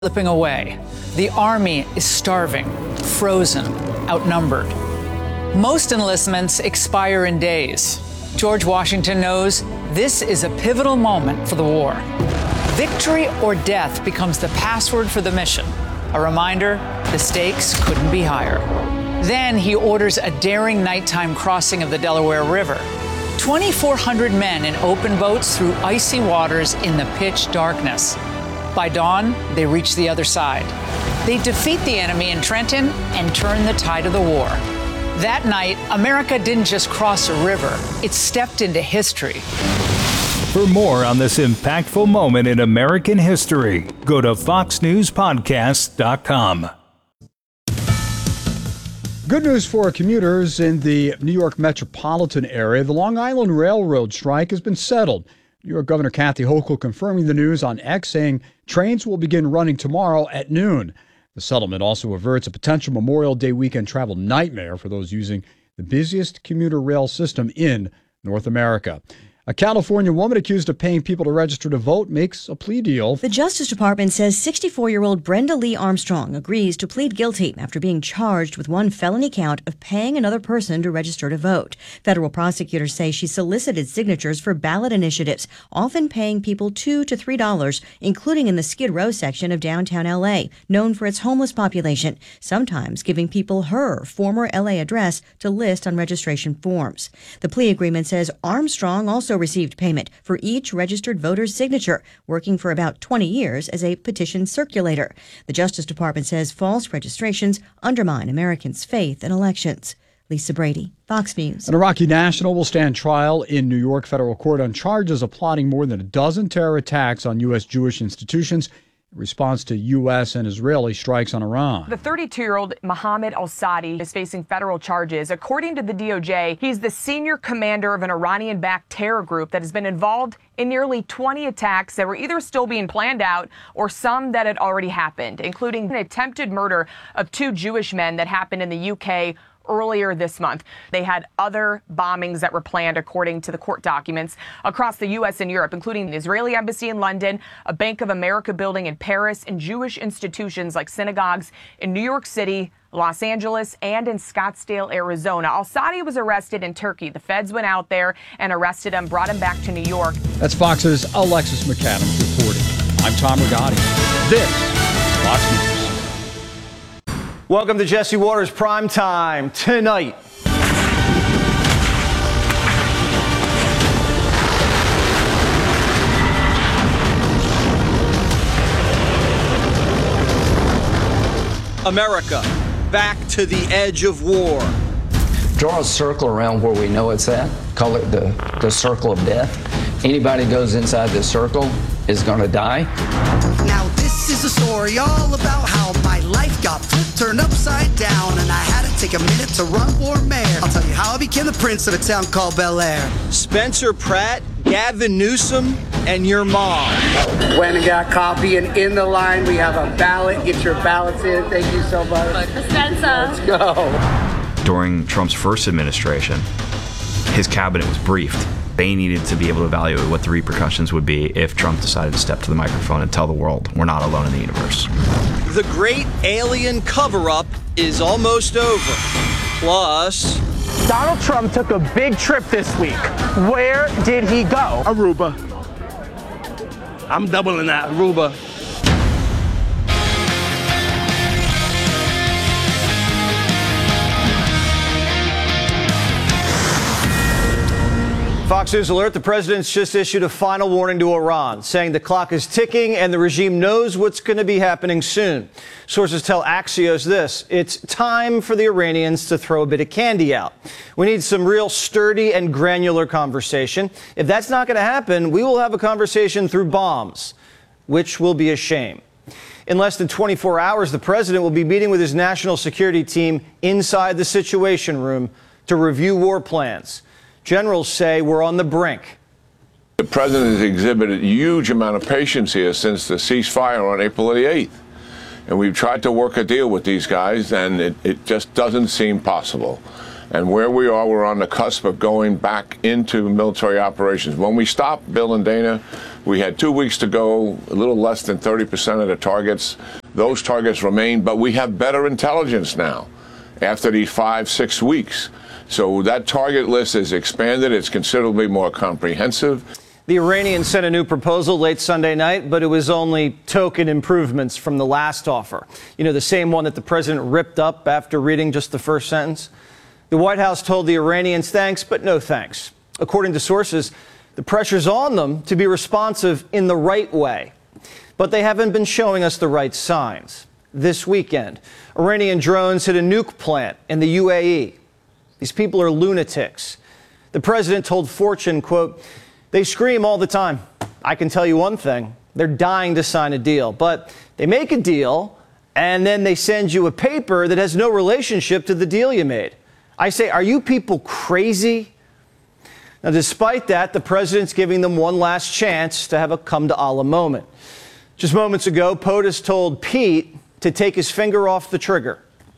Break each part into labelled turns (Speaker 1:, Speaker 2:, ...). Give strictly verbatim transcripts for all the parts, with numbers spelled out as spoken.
Speaker 1: slipping away. The army is starving, frozen, outnumbered. Most enlistments expire in days. George Washington knows this is a pivotal moment for the war. Victory or death becomes the password for the mission. A reminder, the stakes couldn't be higher. Then he orders a daring nighttime crossing of the Delaware River. twenty-four hundred men in open boats through icy waters in the pitch darkness. By dawn, they reach the other side. They defeat the enemy in Trenton and turn the tide of the war. That night, America didn't just cross a river, it stepped into history.
Speaker 2: For more on this impactful moment in American history, go to fox news podcast dot com.
Speaker 3: Good news for commuters in the New York metropolitan area. The Long Island Railroad strike has been settled. New York Governor Kathy Hochul confirming the news on X, saying trains will begin running tomorrow at noon. The settlement also averts a potential Memorial Day weekend travel nightmare for those using the busiest commuter rail system in North America. A California woman accused of paying people to register to vote makes a plea deal.
Speaker 4: The Justice Department says sixty-four-year-old Brenda Lee Armstrong agrees to plead guilty after being charged with one felony count of paying another person to register to vote. Federal prosecutors say she solicited signatures for ballot initiatives, often paying people two to three dollars, including in the Skid Row section of downtown L A, known for its homeless population, sometimes giving people her former L A address to list on registration forms. The plea agreement says Armstrong also received payment for each registered voter's signature, working for about twenty years as a petition circulator. The Justice Department says false registrations undermine Americans' faith in elections. Lisa Brady, Fox News.
Speaker 3: An Iraqi national will stand trial in New York federal court on charges of plotting more than a dozen terror attacks on U S Jewish institutions in response to U S and Israeli strikes on Iran.
Speaker 5: The thirty-two-year-old Mohammed al-Sadi is facing federal charges. According to the D O J, he's the senior commander of an Iranian-backed terror group that has been involved in nearly twenty attacks that were either still being planned out or some that had already happened, including an attempted murder of two Jewish men that happened in the U K earlier this month. They had other bombings that were planned, according to the court documents, across the U S and Europe, including the Israeli embassy in London, a Bank of America building in Paris, and Jewish institutions like synagogues in New York City, Los Angeles, and in Scottsdale, Arizona. Al-Sadi was arrested in Turkey. The feds went out there and arrested him, brought him back to New York.
Speaker 3: That's Fox's Alexis McAdams reporting. I'm Tom Rigotti. This is Fox News.
Speaker 6: Welcome to Jesse Watters Prime Time. Tonight, America back to the edge of war.
Speaker 7: Draw a circle around where we know it's at. Call it the, the circle of death. Anybody goes inside this circle is going to die.
Speaker 8: Now this is a story all about how my life got flipped, turned upside down, and I had to take a minute to run for mayor. I'll tell you how I became the prince of a town called Bel Air.
Speaker 6: Spencer Pratt, Gavin Newsom, and your mom.
Speaker 9: Went and got coffee, and in the line we have a ballot. Get your ballots in. Thank you so much.
Speaker 10: Spencer.
Speaker 9: Let's go.
Speaker 11: During Trump's first administration, his cabinet was briefed. They needed to be able to evaluate what the repercussions would be if Trump decided to step to the microphone and tell the world we're not alone in the universe.
Speaker 6: The great alien cover-up is almost over. Plus,
Speaker 12: Donald Trump took a big trip this week. Where did he go?
Speaker 13: Aruba. I'm doubling that, Aruba.
Speaker 6: Fox News alert, the president's just issued a final warning to Iran, saying the clock is ticking and the regime knows what's going to be happening soon. Sources tell Axios this: it's time for the Iranians to throw a bit of candy out. We need some real sturdy and granular conversation. If that's not going to happen, we will have a conversation through bombs, which will be a shame. In less than twenty-four hours, the president will be meeting with his national security team inside the Situation Room to review war plans. Generals say we're on the brink.
Speaker 14: The president has exhibited a huge amount of patience here since the ceasefire on April the eighth. And we've tried to work a deal with these guys, and it, it just doesn't seem possible. And where we are, we're on the cusp of going back into military operations. When we stop, Bill and Dana, We had two weeks to go, a little less than thirty percent of the targets. Those targets remain, but we have better intelligence now after these five, six weeks. So that target list is expanded. It's considerably more comprehensive.
Speaker 6: The Iranians sent a new proposal late Sunday night, but it was only token improvements from the last offer. You know, the same one that the president ripped up after reading just the first sentence. The White House told the Iranians thanks, but no thanks. According to sources, the pressure's on them to be responsive in the right way. But they haven't been showing us the right signs. This weekend, Iranian drones hit a nuke plant in the U A E. These people are lunatics. The president told Fortune, quote, "They scream all the time. I can tell you one thing. They're dying to sign a deal. But they make a deal, and then they send you a paper that has no relationship to the deal you made." I say, are you people crazy? Now, despite that, the president's giving them one last chance to have a come-to-Allah moment. Just moments ago, POTUS told Pete to take his finger off the trigger.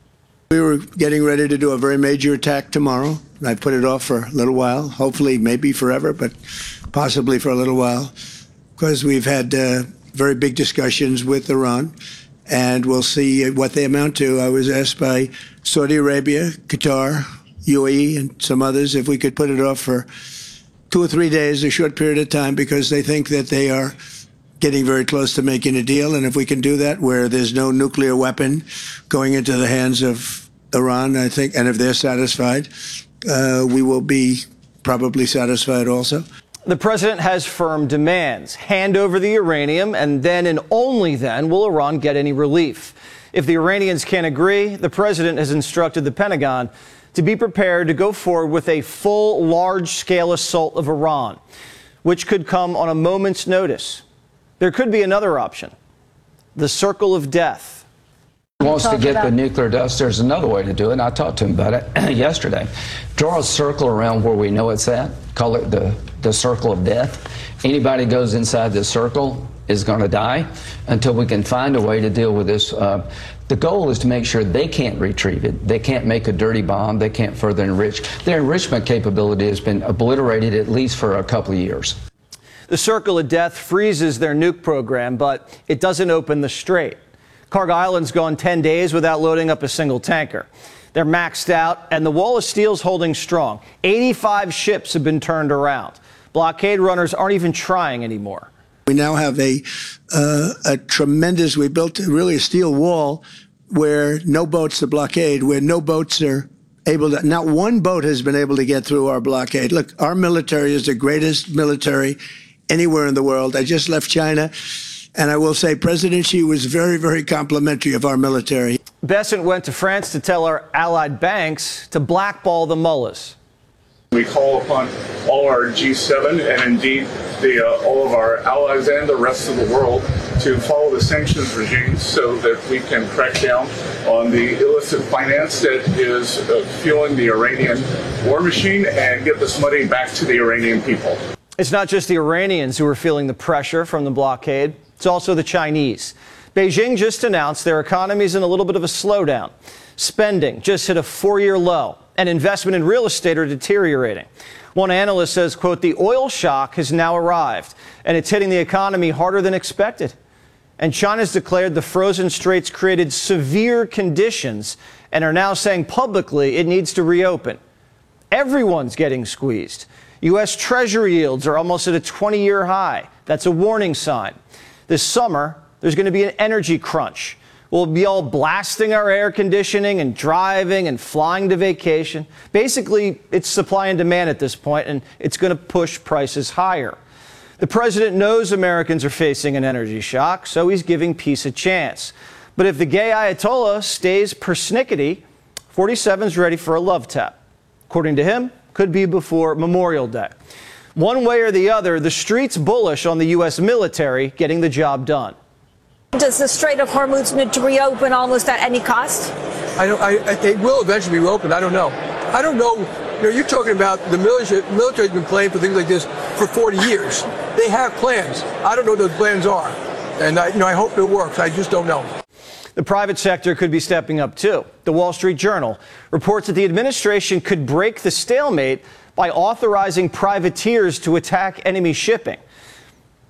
Speaker 10: We were getting ready to do a very major attack tomorrow. I put it off for a little while, hopefully maybe forever, but possibly for a little while, because we've had uh, very big discussions with Iran, and we'll see what they amount to. I was asked by Saudi Arabia, Qatar, U A E, and some others if we could put it off for two or three days, a short period of time, because they think that they are getting very close to making a deal. And if we can do that where there's no nuclear weapon going into the hands of Iran, I think, and if they're satisfied, uh, we will be probably satisfied also.
Speaker 6: The president has firm demands. Hand over the uranium, and then and only then will Iran get any relief. If the Iranians can't agree, the president has instructed the Pentagon to be prepared to go forward with a full, large-scale assault of Iran, which could come on a moment's notice. There could be another option, the circle of death.
Speaker 7: He wants to get the nuclear dust. There's another way to do it, and I talked to him about it yesterday. Draw a circle around where we know it's at. Call it the, the circle of death. Anybody goes inside this circle is going to die until we can find a way to deal with this. Uh, the goal is to make sure they can't retrieve it. They can't make a dirty bomb. They can't further enrich. Their enrichment capability has been obliterated at least for a couple of years.
Speaker 6: The circle of death freezes their nuke program, but it doesn't open the strait. Cargo Island's gone ten days without loading up a single tanker. They're maxed out, and the wall of steel's holding strong. eighty-five ships have been turned around. Blockade runners aren't even trying anymore.
Speaker 10: We now have a uh, a tremendous, we built really a steel wall where no boats to blockade, where no boats are able to, not one boat has been able to get through our blockade. Look, our military is the greatest military anywhere in the world. I just left China, and I will say President Xi was very, very complimentary of our military.
Speaker 6: Bessent went to France to tell our allied banks to blackball the mullahs.
Speaker 15: We call upon all our G seven and indeed the, uh, all of our allies and the rest of the world to follow the sanctions regime so that we can crack down on the illicit finance that is uh, fueling the Iranian war machine and get this money back to the Iranian people.
Speaker 6: It's not just the Iranians who are feeling the pressure from the blockade. It's also the Chinese. Beijing just announced their economy is in a little bit of a slowdown. Spending just hit a four-year low, and investment in real estate are deteriorating. One analyst says, quote, the oil shock has now arrived, and it's hitting the economy harder than expected. And China's declared the frozen straits created severe conditions and are now saying publicly it needs to reopen. Everyone's getting squeezed. U S Treasury yields are almost at a twenty-year high. That's a warning sign. This summer, there's going to be an energy crunch. We'll be all blasting our air conditioning and driving and flying to vacation. Basically, it's supply and demand at this point, and it's going to push prices higher. The president knows Americans are facing an energy shock, so he's giving peace a chance. But if the gay Ayatollah stays persnickety, forty-seven's ready for a love tap. According to him, could be before Memorial Day. One way or the other, the street's bullish on the U S military getting the job done.
Speaker 16: Does the Strait of Hormuz need to reopen almost at any cost?
Speaker 17: I don't. I, I, it will eventually be reopened. I don't know. I don't know. You know, you're talking about the military. Military's been planning for things like this for forty years. They have plans. I don't know what those plans are, and I, you know, I hope it works. I just don't know.
Speaker 6: The private sector could be stepping up too. The Wall Street Journal reports that the administration could break the stalemate by authorizing privateers to attack enemy shipping.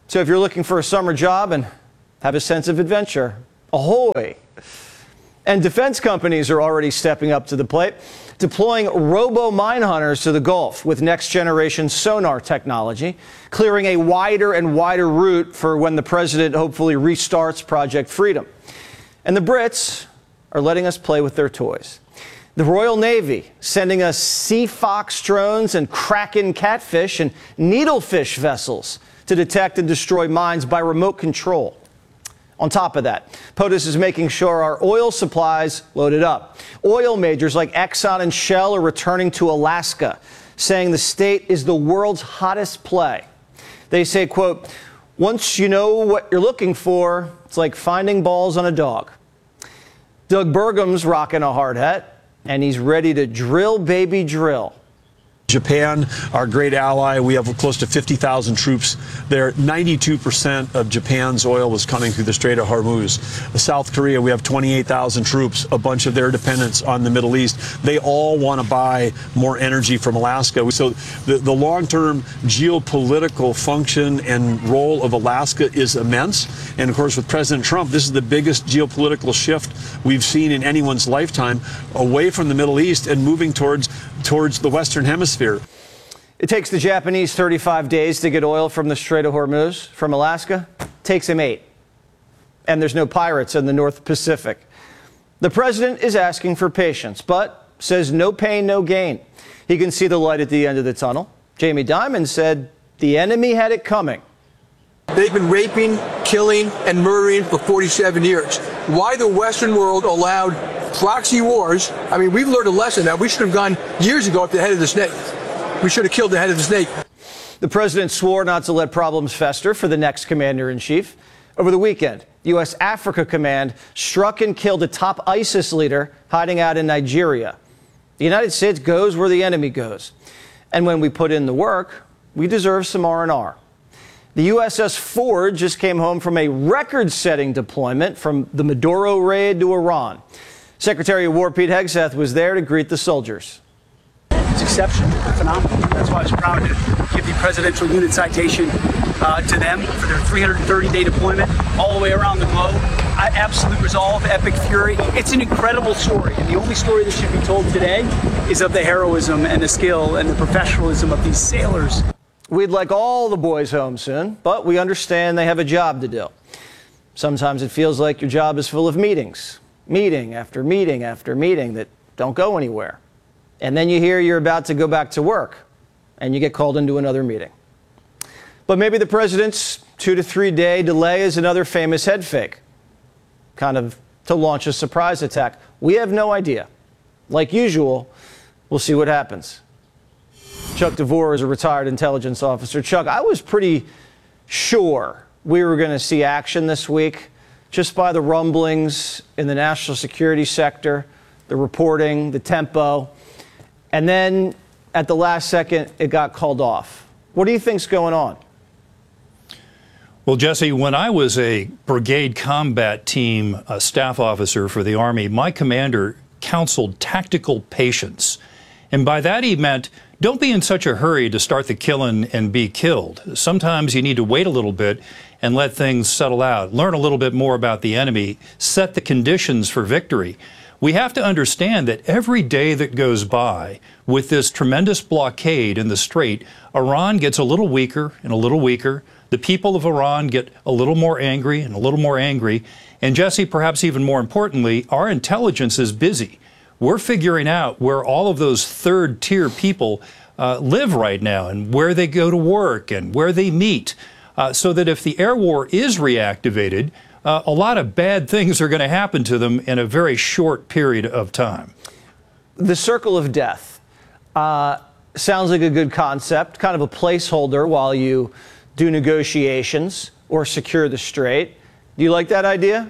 Speaker 6: So if you're looking for a summer job and have a sense of adventure, ahoy! And defense companies are already stepping up to the plate, deploying robo-mine hunters to the Gulf with next-generation sonar technology, clearing a wider and wider route for when the president hopefully restarts Project Freedom. And the Brits are letting us play with their toys. The Royal Navy sending us Sea Fox drones and Kraken catfish and needlefish vessels to detect and destroy mines by remote control. On top of that, POTUS is making sure our oil supplies loaded up. Oil majors like Exxon and Shell are returning to Alaska, saying the state is the world's hottest play. They say, quote, once you know what you're looking for, it's like finding balls on a dog. Doug Burgum's rocking a hard hat, and he's ready to drill, baby, drill.
Speaker 18: Japan, our great ally, we have close to fifty thousand troops there. ninety-two percent of Japan's oil was coming through the Strait of Hormuz. South Korea, we have twenty-eight thousand troops, a bunch of their dependents on the Middle East. They all want to buy more energy from Alaska. So the, the long-term geopolitical function and role of Alaska is immense. And of course, with President Trump, this is the biggest geopolitical shift we've seen in anyone's lifetime, away from the Middle East and moving towards towards the Western Hemisphere.
Speaker 6: It takes the Japanese thirty-five days to get oil from the Strait of Hormuz from Alaska. It takes them eight. And there's no pirates in the North Pacific. The president is asking for patience, but says no pain, no gain. He can see the light at the end of the tunnel. Jamie Dimon said the enemy had it coming.
Speaker 17: They've been raping, killing, and murdering for forty-seven years. Why the Western world allowed proxy wars? I mean, we've learned a lesson now. We should have gone years ago at the head of the snake. We should have killed the head of the snake.
Speaker 6: The president swore not to let problems fester for the next commander-in-chief. Over the weekend, U S Africa Command struck and killed a top ISIS leader hiding out in Nigeria. The United States goes where the enemy goes. And when we put in the work, we deserve some R and R. The U S S Ford just came home from a record-setting deployment from the Maduro raid to Iran. Secretary of War Pete Hegseth was there to greet the soldiers.
Speaker 19: It's exceptional, phenomenal. That's why I was proud to give the Presidential Unit Citation uh, to them for their three hundred thirty day deployment all the way around the globe. I, absolute resolve, epic fury. It's an incredible story, and the only story that should be told today is of the heroism and the skill and the professionalism of these sailors.
Speaker 6: We'd like all the boys home soon, but we understand they have a job to do. Sometimes it feels like your job is full of meetings, meeting after meeting after meeting that don't go anywhere. And then you hear you're about to go back to work, and you get called into another meeting. But maybe the president's two to three day delay is another famous head fake, kind of to launch a surprise attack. We have no idea. Like usual, we'll see what happens. Chuck DeVore is a retired intelligence officer. Chuck, I was pretty sure we were going to see action this week just by the rumblings in the national security sector, the reporting, the tempo. And then at the last second, it got called off. What do you think's going on?
Speaker 20: Well, Jesse, when I was a brigade combat team uh, staff officer for the Army, my commander counseled tactical patience. And by that he meant, don't be in such a hurry to start the killing and be killed. Sometimes you need to wait a little bit and let things settle out, learn a little bit more about the enemy, set the conditions for victory. We have to understand that every day that goes by with this tremendous blockade in the Strait, Iran gets a little weaker and a little weaker. The people of Iran get a little more angry and a little more angry. And Jesse, perhaps even more importantly, our intelligence is busy. We're figuring out where all of those third-tier people uh, live right now and where they go to work and where they meet, uh, so that if the air war is reactivated, uh, a lot of bad things are going to happen to them in a very short period of time.
Speaker 6: The circle of death uh, sounds like a good concept, kind of a placeholder while you do negotiations or secure the Strait. Do you like that idea?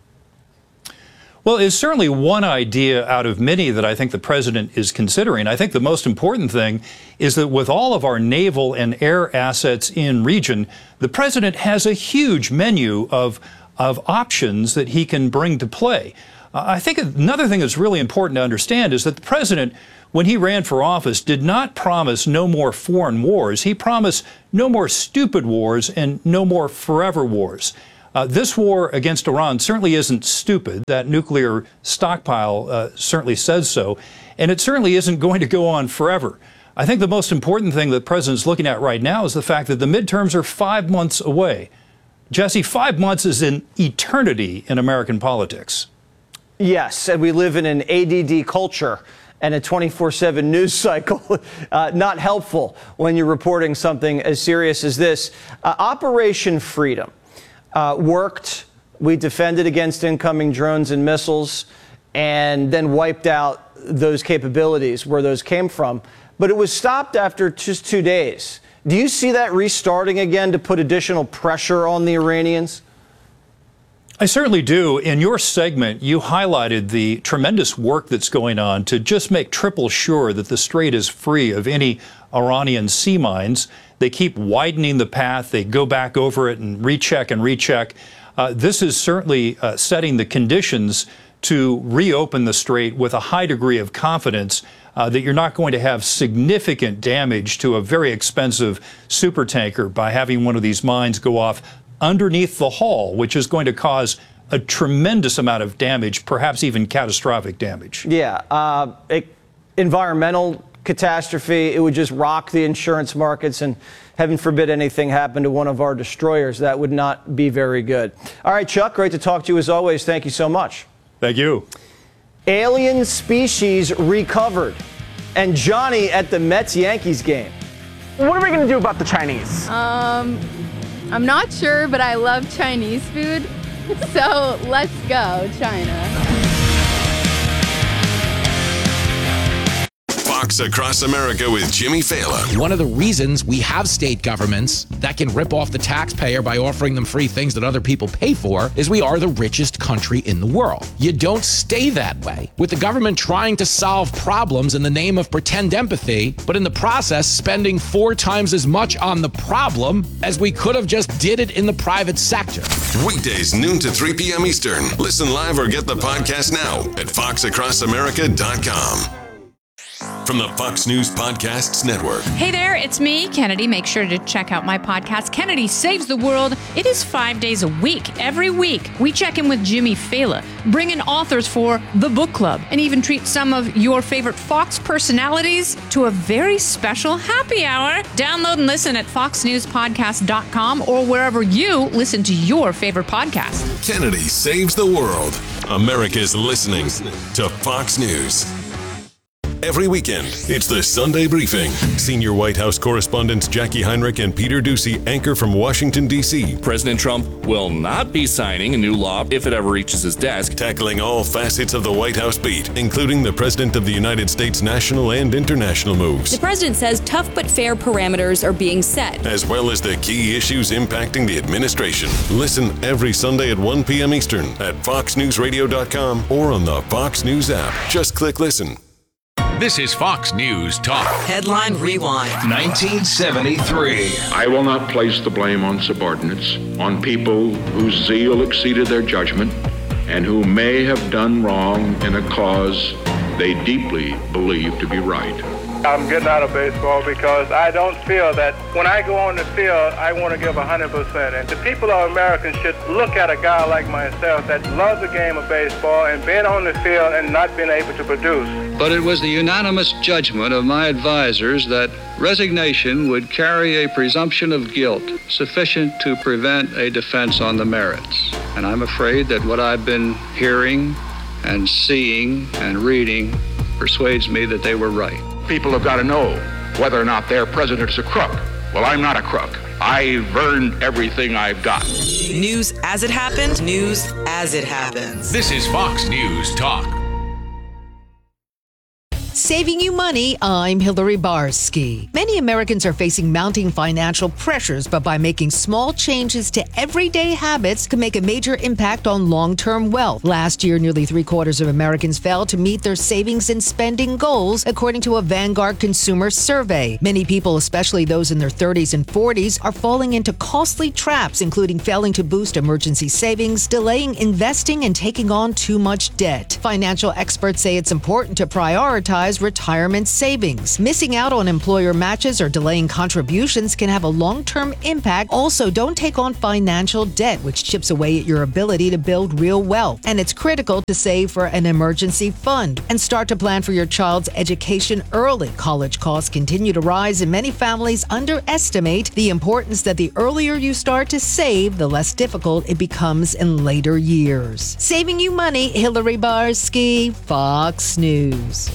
Speaker 20: Well, it's certainly one idea out of many that I think the president is considering. I think the most important thing is that with all of our naval and air assets in region, the president has a huge menu of of options that he can bring to play. Uh, I think another thing that's really important to understand is that the president, when he ran for office, did not promise no more foreign wars. He promised no more stupid wars and no more forever wars. Uh, this war against Iran certainly isn't stupid. That nuclear stockpile uh, certainly says so. And it certainly isn't going to go on forever. I think the most important thing that the president's looking at right now is the fact that the midterms are five months away. Jesse, five months is an eternity in American politics.
Speaker 6: Yes, and we live in an A D D culture and a twenty-four seven news cycle. uh, not helpful when you're reporting something as serious as this. Uh, Operation Freedom uh, worked. We defended against incoming drones and missiles and then wiped out those capabilities where those came from. But it was stopped after just two days. Do you see that restarting again to put additional pressure on the Iranians?
Speaker 20: I certainly do. In your segment, you highlighted the tremendous work that's going on to just make triple sure that the Strait is free of any Iranian sea mines. They keep widening the path. They go back over it and recheck and recheck. Uh, this is certainly uh, setting the conditions to reopen the Strait with a high degree of confidence uh, that you're not going to have significant damage to a very expensive supertanker by having one of these mines go off underneath the hull, which is going to cause a tremendous amount of damage, perhaps even catastrophic damage.
Speaker 6: Yeah, uh, it, environmental catastrophe. It would just rock the insurance markets, and heaven forbid anything happened to one of our destroyers. That would not be very good. All right, Chuck, great to talk to you as always. Thank you so much.
Speaker 20: Thank you.
Speaker 6: Alien species recovered, and Johnny at the Mets-Yankees game.
Speaker 12: What are we going to do about the Chinese?
Speaker 21: Um, I'm not sure, but I love Chinese food. So let's go, China.
Speaker 22: Fox Across America with Jimmy Fallon.
Speaker 23: One of the reasons we have state governments that can rip off the taxpayer by offering them free things that other people pay for is we are the richest country in the world. You don't stay that way, with the government trying to solve problems in the name of pretend empathy, but in the process spending four times as much on the problem as we could have just did it in the private sector.
Speaker 22: Weekdays noon to three p.m. Eastern. Listen live or get the podcast now at fox across america dot com. From the Fox News Podcasts Network.
Speaker 24: Hey there, it's me, Kennedy. Make sure to check out my podcast, Kennedy Saves the World. It is five days a week. Every week, we check in with Jimmy Fallon, bring in authors for the book club, and even treat some of your favorite Fox personalities to a very special happy hour. Download and listen at fox news podcast dot com or wherever you listen to your favorite podcast.
Speaker 22: Kennedy Saves the World. America's listening to Fox News. Every weekend, it's the Sunday Briefing. Senior White House correspondents Jackie Heinrich and Peter Doocy anchor from Washington, D C
Speaker 25: President Trump will not be signing a new law if it ever reaches his desk.
Speaker 22: Tackling all facets of the White House beat, including the President of the United States national and international moves.
Speaker 26: The president says tough but fair parameters are being set,
Speaker 22: as well as the key issues impacting the administration. Listen every Sunday at one p.m. Eastern at fox news radio dot com or on the Fox News app. Just click listen.
Speaker 27: This is Fox News Talk.
Speaker 28: Headline Rewind.
Speaker 27: nineteen seventy-three.
Speaker 29: I will not place the blame on subordinates, on people whose zeal exceeded their judgment, and who may have done wrong in a cause they deeply believe to be right.
Speaker 30: I'm getting out of baseball because I don't feel that when I go on the field, I want to give one hundred percent. And the people of America should look at a guy like myself that loves the game of baseball and been on the field and not been able to produce.
Speaker 31: But it was the unanimous judgment of my advisors that resignation would carry a presumption of guilt sufficient to prevent a defense on the merits. And I'm afraid that what I've been hearing and seeing and reading persuades me that they were right.
Speaker 29: People have got to know whether or not their president's a crook. Well, I'm not a crook. I've earned everything I've got.
Speaker 28: News as it happened, news as it happens.
Speaker 27: This is Fox News Talk.
Speaker 1: Saving you money, I'm Hillary Barsky. Many Americans are facing mounting financial pressures, but by making small changes to everyday habits can make a major impact on long-term wealth. Last year, nearly three quarters of Americans failed to meet their savings and spending goals, according to a Vanguard consumer survey. Many people, especially those in their thirties and forties, are falling into costly traps, including failing to boost emergency savings, delaying investing, and taking on too much debt. Financial experts say it's important to prioritize retirement savings. Missing out on employer matches or delaying contributions can have a long-term impact. Also, don't take on financial debt, which chips away at your ability to build real wealth. And it's critical to save for an emergency fund and start to plan for your child's education early. College costs continue to rise, and many families underestimate the importance that the earlier you start to save, the less difficult it becomes in later years. Saving you money, Hillary Barsky, Fox News.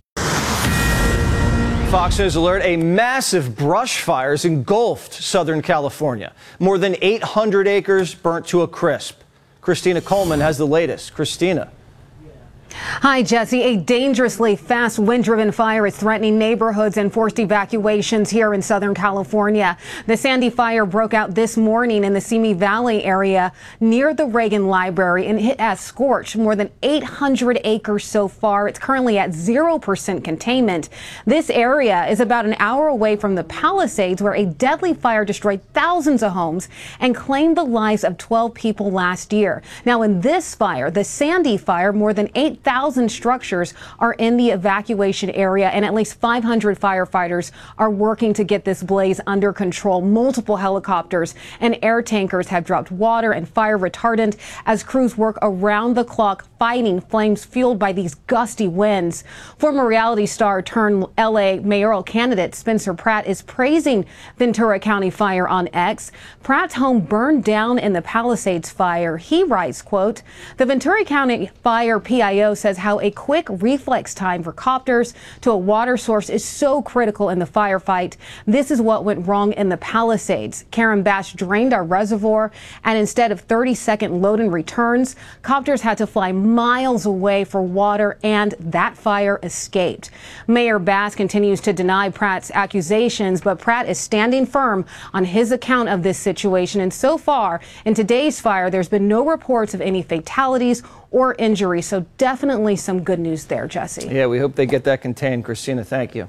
Speaker 6: Fox News alert, a massive brush fire has engulfed Southern California. More than eight hundred acres burnt to a crisp. Christina Coleman has the latest. Christina.
Speaker 2: Hi, Jesse. A dangerously fast wind-driven fire is threatening neighborhoods and forced evacuations here in Southern California. The Sandy fire broke out this morning in the Simi Valley area near the Reagan Library, and it has scorched more than eight hundred acres so far. It's currently at zero percent containment. This area is about an hour away from the Palisades, where a deadly fire destroyed thousands of homes and claimed the lives of twelve people last year. Now, in this fire, the Sandy fire, more than eight thousand structures are in the evacuation area, and at least five hundred firefighters are working to get this blaze under control. Multiple helicopters and air tankers have dropped water and fire retardant as crews work around the clock fighting flames fueled by these gusty winds. Former reality star turned L A mayoral candidate Spencer Pratt is praising Ventura County Fire on X. Pratt's home burned down in the Palisades fire. He writes, quote, "The Ventura County Fire P I O says how a quick reflex time for copters to a water source is so critical in the firefight. This is what went wrong in the Palisades. Karen Bash drained our reservoir, and instead of thirty second load and returns, copters had to fly miles away for water, and that fire escaped." Mayor Bass continues to deny Pratt's accusations, but Pratt is standing firm on his account of this situation. And so far, in today's fire, there's been no reports of any fatalities or injury. So definitely some good news there, Jesse.
Speaker 6: Yeah, we hope they get that contained. Christina, thank you.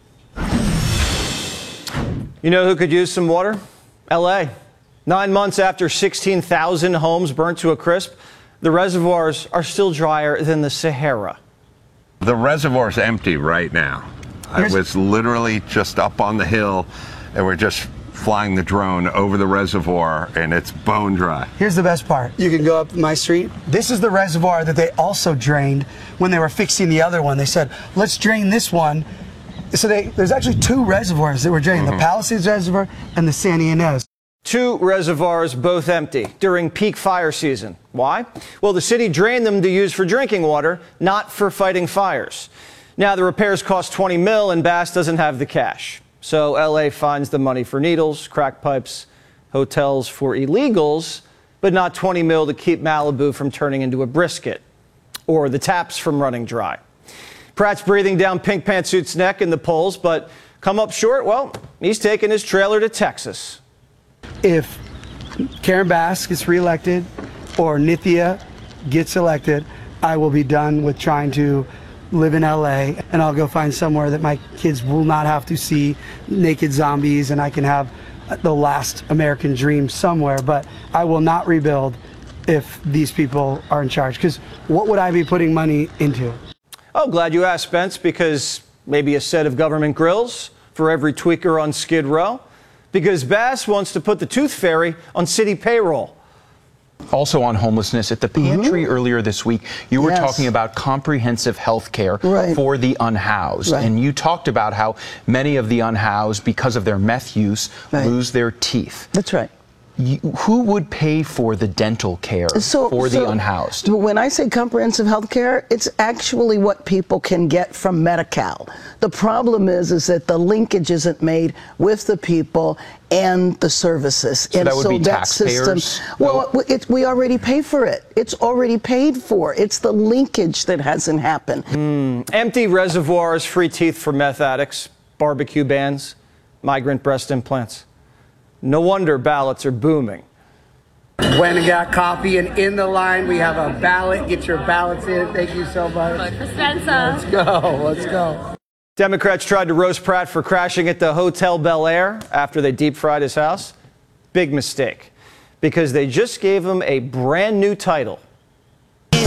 Speaker 6: You know who could use some water? L A. Nine months after sixteen thousand homes burnt to a crisp, the reservoirs are still drier than the Sahara.
Speaker 3: The reservoir's empty right now. I was literally just up on the hill, and we're just flying the drone over the reservoir, and it's bone dry.
Speaker 4: Here's the best part. You can go up my street. This is the reservoir that they also drained when they were fixing the other one. They said, let's drain this one. So they, there's actually two reservoirs that were drained, mm-hmm. the Palisades Reservoir and the Santa Ynez.
Speaker 6: Two reservoirs, both empty during peak fire season. Why? Well, the city drained them to use for drinking water, not for fighting fires. Now the repairs cost twenty mil, and Bass doesn't have the cash. So L A finds the money for needles, crack pipes, hotels for illegals, but not twenty mil to keep Malibu from turning into a brisket or the taps from running dry. Pratt's breathing down Pink Pantsuit's neck in the polls, but come up short, well, he's taking his trailer to Texas.
Speaker 4: If Karen Bass gets reelected or Nithya gets elected, I will be done with trying to live in L A, and I'll go find somewhere that my kids will not have to see naked zombies, and I can have the last American dream somewhere. But I will not rebuild if these people are in charge, because what would I be putting money into?
Speaker 6: Oh, glad you asked, Spence, because maybe a set of government grills for every tweaker on Skid Row, because Bass wants to put the tooth fairy on city payroll.
Speaker 5: Also on homelessness, at the pantry mm-hmm. earlier this week, you were yes. talking about comprehensive health care right. for the unhoused. Right. And you talked about how many of the unhoused, because of their meth use, right. lose their teeth.
Speaker 7: That's right.
Speaker 5: You, who would pay for the dental care
Speaker 7: so,
Speaker 5: for
Speaker 7: so
Speaker 5: the unhoused?
Speaker 7: When I say comprehensive health care, it's actually what people can get from Medi-Cal. The problem is, is that the linkage isn't made with the people and the services.
Speaker 5: So
Speaker 7: and
Speaker 5: that would
Speaker 7: so
Speaker 5: be
Speaker 7: that system,
Speaker 5: taxpayers?
Speaker 7: well, it, we already pay for it. It's already paid for. It's the linkage that hasn't happened.
Speaker 6: Mm. Empty reservoirs, free teeth for meth addicts, barbecue bans, migrant breast implants. No wonder ballots are booming.
Speaker 4: Went and got coffee, and in the line we have a ballot. Get your ballots in. Thank you so much.
Speaker 21: Vote for Spencer.
Speaker 4: Let's go. Let's go.
Speaker 6: Democrats tried to roast Pratt for crashing at the Hotel Bel Air after they deep fried his house. Big mistake, because they just gave him a brand new title.